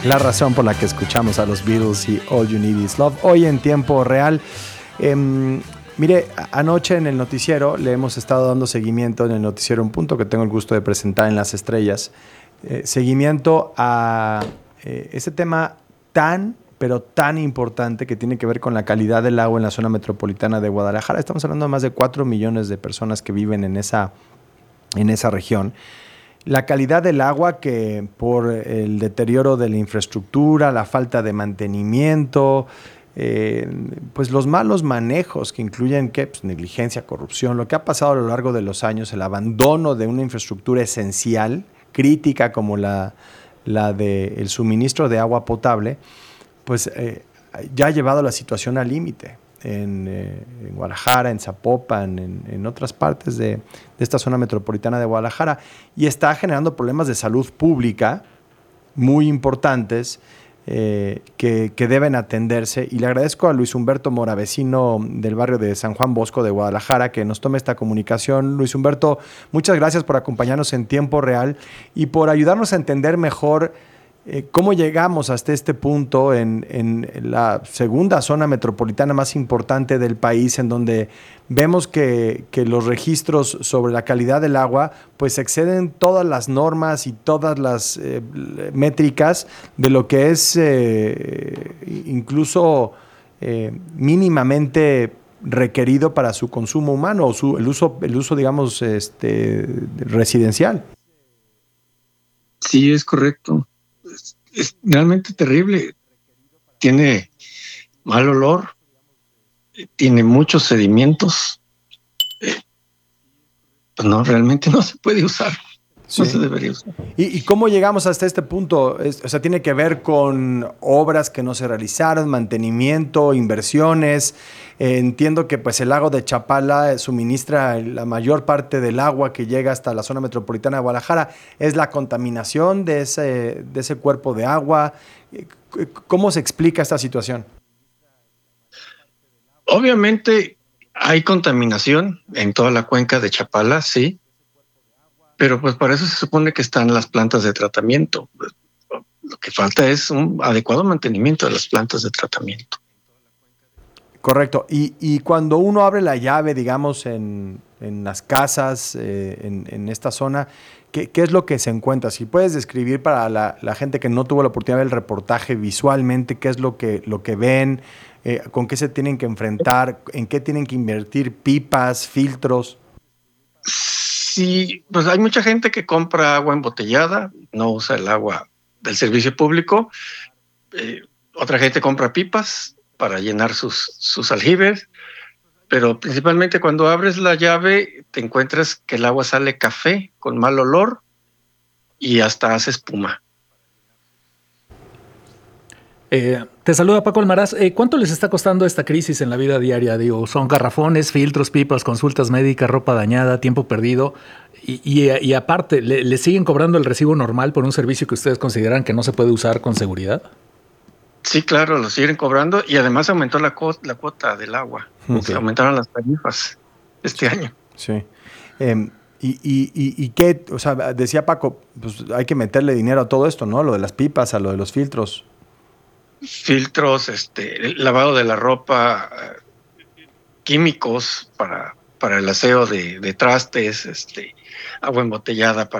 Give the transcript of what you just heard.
la razón por la que escuchamos a los Beatles y All You Need Is Love, hoy en tiempo real. Mire, anoche en el noticiero le hemos estado dando seguimiento en el noticiero Un Punto, que tengo el gusto de presentar en Las Estrellas, seguimiento a ese tema pero tan importante que tiene que ver con la calidad del agua en la zona metropolitana de Guadalajara. Estamos hablando de más de 4 millones de personas que viven en esa región. La calidad del agua, que por el deterioro de la infraestructura, la falta de mantenimiento, pues los malos manejos que incluyen pues negligencia, corrupción, lo que ha pasado a lo largo de los años, el abandono de una infraestructura esencial, crítica como la del suministro de agua potable, pues ya ha llevado la situación al límite. En Guadalajara, en Zapopan, en otras partes de esta zona metropolitana de Guadalajara, y está generando problemas de salud pública muy importantes que deben atenderse. Y le agradezco a Luis Humberto Mora, vecino del barrio de San Juan Bosco de Guadalajara, que nos tome esta comunicación. Luis Humberto, muchas gracias por acompañarnos en tiempo real y por ayudarnos a entender mejor cómo llegamos hasta este punto en la segunda zona metropolitana más importante del país, en donde vemos que los registros sobre la calidad del agua pues exceden todas las normas y todas las métricas de lo que es incluso mínimamente requerido para su consumo humano o el uso digamos, residencial. Sí, es correcto. Es realmente terrible. Tiene mal olor, tiene muchos sedimentos. Pues no, realmente no se puede usar. Sí. No se debería usar. ¿Y cómo llegamos hasta este punto? O sea, tiene que ver con obras que no se realizaron, mantenimiento, inversiones. Entiendo que pues el lago de Chapala suministra la mayor parte del agua que llega hasta la zona metropolitana de Guadalajara. ¿Es la contaminación de ese cuerpo de agua? ¿Cómo se explica esta situación? Obviamente hay contaminación en toda la cuenca de Chapala, sí. Pero pues para eso se supone que están las plantas de tratamiento. Lo que falta es un adecuado mantenimiento de las plantas de tratamiento. Correcto. Y cuando uno abre la llave, digamos, en las casas, en esta zona, ¿qué es lo que se encuentra? Si puedes describir para la gente que no tuvo la oportunidad de ver el reportaje visualmente, ¿qué es lo que ven? ¿Con qué se tienen que enfrentar? ¿En qué tienen que invertir? ¿Pipas, filtros? Sí, pues hay mucha gente que compra agua embotellada, no usa el agua del servicio público. Otra gente compra pipas para llenar sus aljibes, pero principalmente cuando abres la llave te encuentras que el agua sale café con mal olor y hasta hace espuma. Te saluda Paco Almaraz. ¿Cuánto les está costando esta crisis en la vida diaria? Digo, son garrafones, filtros, pipas, consultas médicas, ropa dañada, tiempo perdido. Y aparte, ¿le siguen cobrando el recibo normal por un servicio que ustedes consideran que no se puede usar con seguridad? Sí, claro, lo siguen cobrando y además aumentó la cuota del agua. Okay. Se aumentaron las tarifas este año. Sí. ¿Y qué? O sea, decía Paco, pues hay que meterle dinero a todo esto, ¿no? Lo de las pipas, a lo de los filtros. Filtros, el lavado de la ropa, químicos para el aseo de trastes, agua embotellada